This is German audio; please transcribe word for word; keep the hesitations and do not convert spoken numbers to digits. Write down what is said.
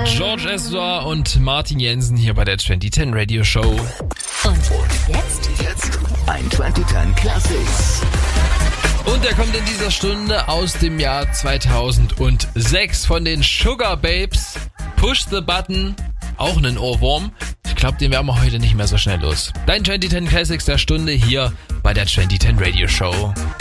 George Ezra und Martin Jensen hier bei der zwanzig zehn Radio Show. Und jetzt? Jetzt ein zwanzig zehn Classics. Und er kommt in dieser Stunde aus dem Jahr zweitausendsechs von den Sugar Babes. Push the Button, auch einen Ohrwurm. Ich glaube, den werden wir heute nicht mehr so schnell los. Dein zwanzig zehn Classics der Stunde hier bei der zwanzig zehn Radio Show.